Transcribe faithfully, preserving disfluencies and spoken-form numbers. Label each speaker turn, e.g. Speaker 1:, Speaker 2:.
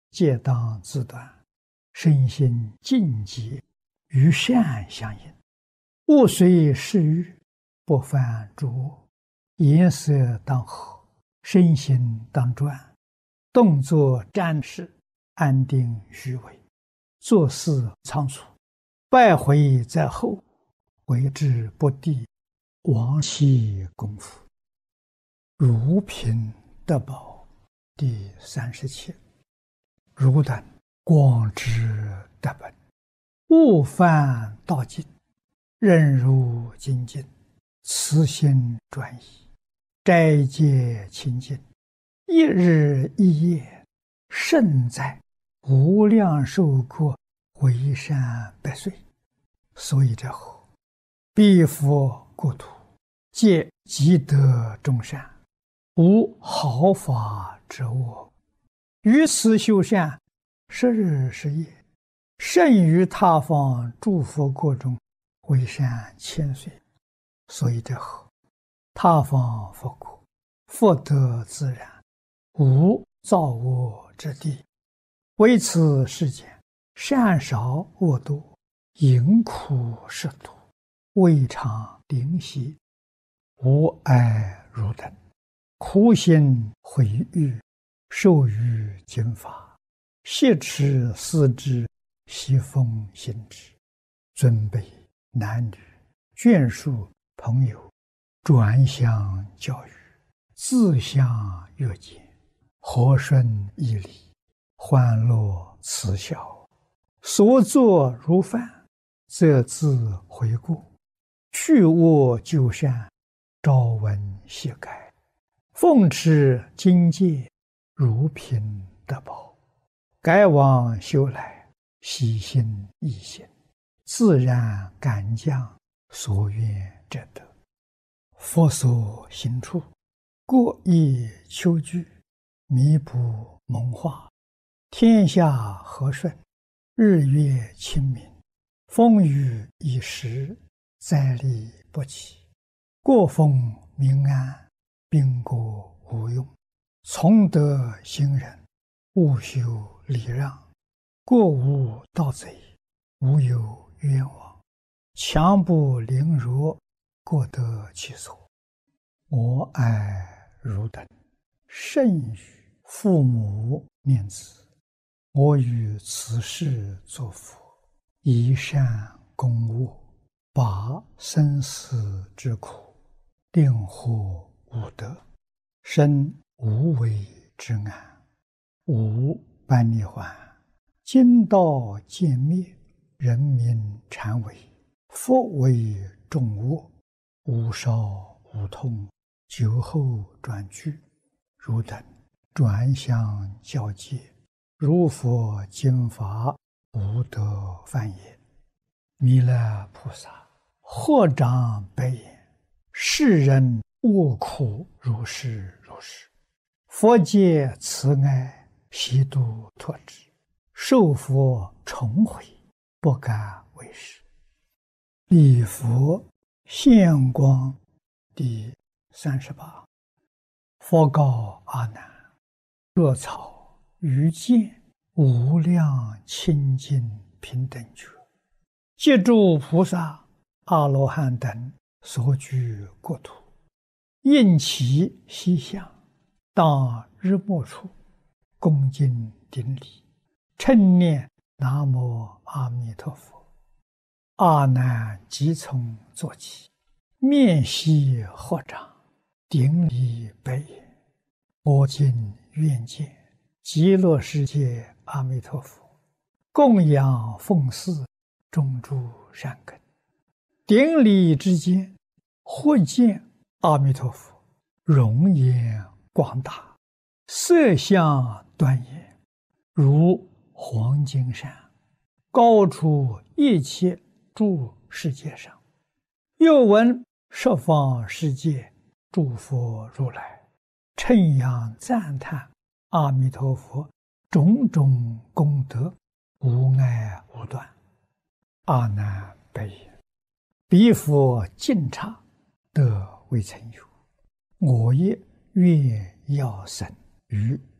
Speaker 1: 戒当自断，身心净洁，与善相应。物随事欲，不犯诸恶。颜色当和，身心当转，动作暂时，安定虚伪，做事仓促，败回在后，为之不第，亡其功夫。如贫得宝第三十七。汝等广之得本，勿犯道尽，任如精进，慈心专一，斋戒清净，一日一夜，胜在无量寿国，为善百岁。所以者何？彼佛国土，皆积德众善，无毫发之恶。于此修善，十日十夜，胜于他方诸佛国中，为善千岁。所以者何？他方佛国，福德自然，无造恶之地。为此世间，善少恶多，淫苦食毒，未尝灵犀。无爱汝等，苦心毁誉，受于经法，挟持思之，习奉行之。尊卑男女，眷属朋友，转相教育，自相约见，和顺义理，欢乐慈孝，所作如饭，则自回顾，去恶就善，朝闻夕改，奉持经戒，如贫得宝。改往修来，喜心易行，自然感将，所愿者得。佛所行处，过意求具，弥补蒙化，天下和顺，日月清明，风雨已时，灾利不起，国风民安，兵国无用。从德行人，勿修礼让，过无盗贼，无有冤枉，强不凌弱，各得其所。我爱汝等，甚于父母念子。我于此世作佛，以善攻恶，拔生死之苦，令获无得，生无为之安，无般涅槃。经道渐灭，人民禅为，佛为众恶，无少无痛，久后转去。汝等转相教戒，如佛经法，无得犯也。弥勒菩萨或长白言：世人恶苦如是如是，佛界慈爱，悉度脱之，受佛重回，不敢为是。礼佛现光第三十八。佛告阿难：若草于见无量清净平等觉，借诸菩萨阿罗汉等所居国土，应其西向，当日没处，恭敬顶礼，称念南无阿弥陀佛。阿难即从坐起，面悉合掌，顶礼白言：我今愿见极乐世界阿弥陀佛，供养奉祀，种诸善根。顶礼之间，忽见阿弥陀佛容颜广大，色相端严，如黄金山，高出一切诸世界上。又闻十方世界诸佛如来称扬赞叹阿弥陀佛种种功德，无碍无断。阿难白言：彼佛净刹，得未曾有。我也愿要生于